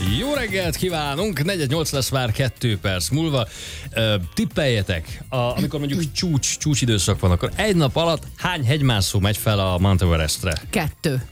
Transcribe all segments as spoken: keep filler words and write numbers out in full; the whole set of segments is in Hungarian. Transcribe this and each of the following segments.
Jó reggelt kívánunk! negyven nyolc lesz már kettő perc múlva. Uh, tippeljetek, a, amikor mondjuk csúcs, csúcs időszak van, akkor egy nap alatt hány hegymászó megy fel a Mount Everestre? Kettő.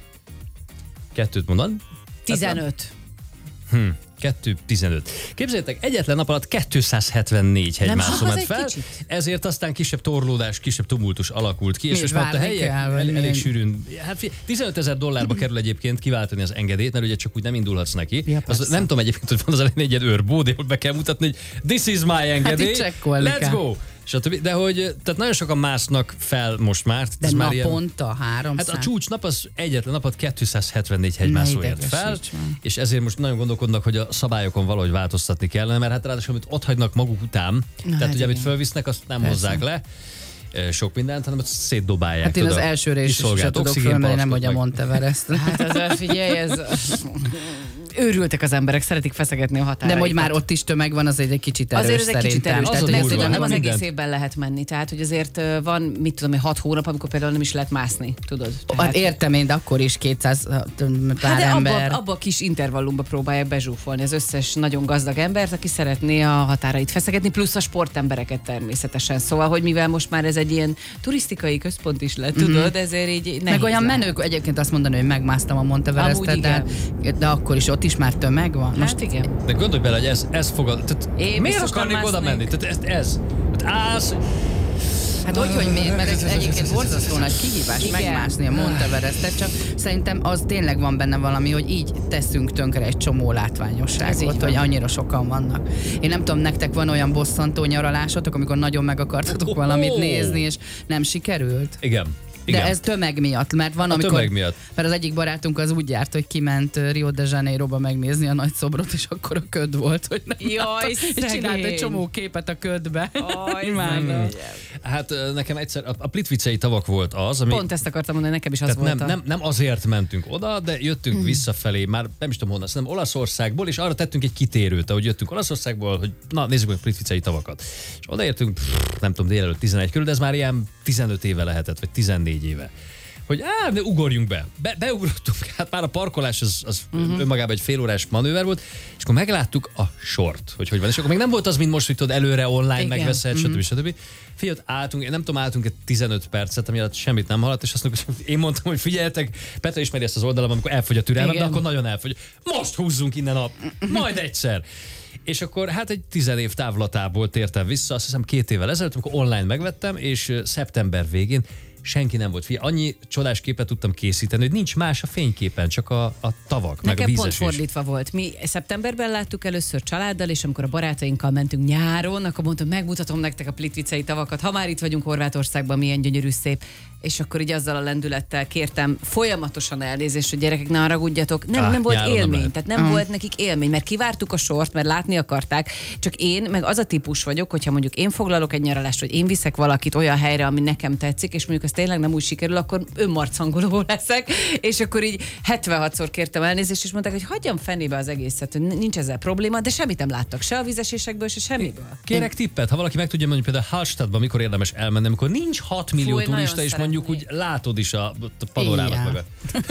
Kettőt mondod? Tizenöt. Hm. kettő tizenöt. Képzeljétek, egyetlen nap alatt kétszázhetvennégy hegymászó ment fel, kicsit. Ezért aztán kisebb torlódás, kisebb tumultus alakult ki, és most már a helyek el, elég, elég sűrűn. Hát tizenötezer dollárba kerül egyébként kiváltani az engedélyt, mert ugye csak úgy nem indulhatsz neki. Ja, az, nem tudom egyébként, hogy van az elején egy ilyen őrbód, ahol be kell mutatni, hogy this is my engedély, hát let's go! De hogy, tehát nagyon sokan másznak fel most már. De naponta ilyen, háromszáz? Hát a csúcsnap az egyetlen napot kétszázhetvennégy hegymászó ért fel, és ezért most nagyon gondolkodnak, hogy a szabályokon valahogy változtatni kellene, mert hát ráadásul, amit ott hagynak maguk után, na, tehát hát ugye, amit fölvisznek, azt nem persze. hozzák le, sok mindent, hanem azt szétdobálják. Hát én az elsőre is sem tudok fölmenni, nem hogy a Mount Everest. Hát az, figyelj, ez... Őrültek az emberek, szeretik feszegetni a határait. De hogy már ott is tömeg van, az egy kicsit erős azért egy kicsit erős, az tehát az nem, nem az egész mindent. évben lehet menni. Tehát, hogy azért van, mit tudom, hat hónap, amikor például nem is lehet mászni, tudod? Tehát... Hát értem én, de akkor is kétszáz pár hát de ember. Abba, abba a kis intervallumba próbálják bezsúfolni az összes nagyon gazdag embert, aki szeretné a határait feszegetni, plusz a sportembereket természetesen. Szóval, hogy mivel most már ez egy ilyen turisztikai központ is lett, tudod, mm-hmm. ezért így nehéz. Meg olyan menők, egyébként azt mondani, hogy megmásztam a Mount Everestet, de, de akkor is ott is már tömeg van. Most hát igen. De gondolj bele, hogy ez, ez fogad... Tehát miért akarnék oda menni? Tehát ez... ez. Tehát állsz... Hát úgy, hogy miért, mert ez egyébként borzasztó nagy kihívás igen. megmászni a Mount Everestet, csak szerintem az tényleg van benne valami, hogy így teszünk tönkre egy csomó látványosságot, hogy annyira sokan vannak. Én nem tudom, nektek van olyan bosszantó nyaralásotok, amikor nagyon meg akartatok valamit nézni, és nem sikerült? Igen. De igen. ez tömeg miatt, mert van, amikor... tömeg miatt. Mert az egyik barátunk az úgy járt, hogy kiment Rio de Janeiroba megnézni a nagy szobrot, és akkor a köd volt, hogy nem Jaj, és csinált egy csomó képet a ködbe. Aj, hát nekem egyszer a, a Plitvicei tavak volt az, ami... Pont ezt akartam mondani, nekem is az volt. Nem, nem, nem azért mentünk oda, de jöttünk hmm. visszafelé, már nem is tudom honnan, szerintem Olaszországból, és arra tettünk egy kitérőt, ahogy jöttünk Olaszországból, hogy na, nézzük meg a Plitvicei tavakat. És odaértünk, pff, nem tudom, délelőtt tizenegy körül, de ez már ilyen tizenöt éve lehetett, vagy tizennégy éve. Hogy á, de ugorjunk be. be. Beugrottunk, hát már a parkolás az, az uh-huh. önmagában egy félórás manőver volt, és akkor megláttuk a sort, hogy hogy van. És akkor még nem volt az, mint most, hogy tudod, előre online igen. megveszed, uh-huh. stb. stb. Figyelj, álltunk, én nem tudom, álltunk egy tizenöt percet, ami alatt semmit nem haladt, és azt mondjuk, én mondtam, hogy figyeljetek, Petra ismeri ezt az oldalam, amikor elfogy a türelmem, de akkor nagyon elfogy. Most húzzunk innen a, majd egyszer. És akkor hát egy tizen év távlatából tértem vissza, azt hiszem két évvel ezelőtt, amikor online megvettem, és szeptember végén senki nem volt. Figyelj, annyi csodás képet tudtam készíteni, hogy nincs más a fényképen, csak a, a tavak, nekem meg a vízesés. Pont fordítva volt. Mi szeptemberben láttuk először családdal, és amikor a barátainkkal mentünk nyáron, akkor mondtam, megmutatom nektek a Plitvicei tavakat. Ha már itt vagyunk Horvátországban, milyen gyönyörű szép. És akkor így azzal a lendülettel kértem folyamatosan elnézést, hogy gyerekek, ne haragudjatok. Nem, ah, nem volt élmény, nem tehát nem uh-huh. volt nekik élmény, mert kivártuk a sort, mert látni akarták. Csak én, meg az a típus vagyok, hogyha mondjuk én foglalok egy nyaralást, hogy én viszek valakit olyan helyre, ami nekem tetszik, és mondjuk az tényleg nem úgy sikerül, akkor önmarcangoló leszek. És akkor így hetvenhatszor kértem elnézést, és mondták, hogy hagyjam fenébe az egészet, hogy nincs ezzel probléma, de semmit nem láttak, se a vízesésekből, se semmiből. Kérek tippet, ha valaki meg tudja mondani, például Hallstattban mikor érdemes elmenni, amikor nincs hat millió Fúj, turista, és mondjuk úgy látod is a, a panorámat mögött.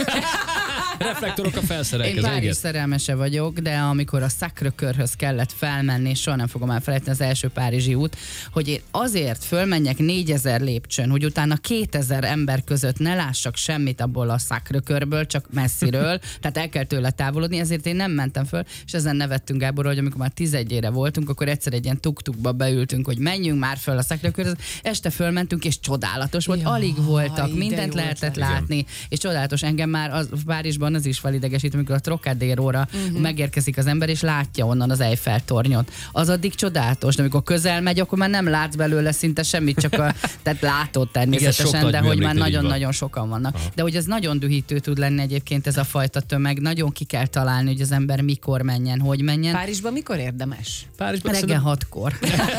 Reflektorok a felszerelkező. Én Párizs szerelmese vagyok, de amikor a Sacré-Cœurhöz kellett felmenni, és soha nem fogom elfelejteni az első párizsi út, hogy én azért fölmenjek négyezer lépcsőn, hogy utána kétezer ember között ne lássak semmit abból a Sacré-Cœurből, csak messziről, tehát el kell tőle távolodni, ezért én nem mentem föl, és ezen nevettünk Gáborral, hogy amikor már tizedjére voltunk, akkor egyszer egy ilyen tuk-tukba beültünk, hogy menjünk már föl a Sacré-Cœurhöz, este fölmentünk, és csodálatos volt, ja, alig voltak, mindent lehetett látni, igen. és csodálatos. Engem már az, Párizsban az is felidegesít, amikor a Trocadéróra uh-huh. megérkezik az ember, és látja onnan az Eiffel-tornyot. Az addig csodálatos, de amikor közel megy, akkor már nem látsz belőle szinte semmit, csak a, tehát látod természetesen, igen, de hogy már nagyon-nagyon sokan vannak. Aha. De hogy ez nagyon dühítő tud lenni egyébként ez a fajta tömeg, nagyon ki kell találni, hogy az ember mikor menjen, hogy menjen. Párizsban mikor érdemes? Párizsban reggel szerintem... hatkor.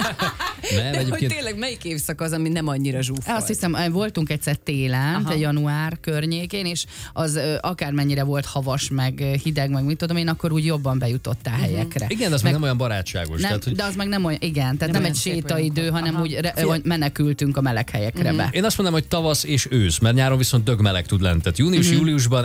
Nem, de egyébként... hogy tényleg melyik évszak az, ami nem annyira zsúfolt? Azt hiszem, voltunk egyszer télen, január környékén, és az ö, akármennyire volt havas, meg hideg, meg mit tudom én, akkor úgy jobban bejutottál uh-huh. helyekre. Igen, de az meg nem olyan barátságos. Nem, tehát, hogy... De az meg nem olyan, igen, tehát nem, nem egy sétaidő, hanem aha. úgy re, menekültünk a meleg helyekre uh-huh. be. Én azt mondom, hogy tavasz és ősz, mert nyáron viszont dög meleg tud lenni. Tehát június-júliusban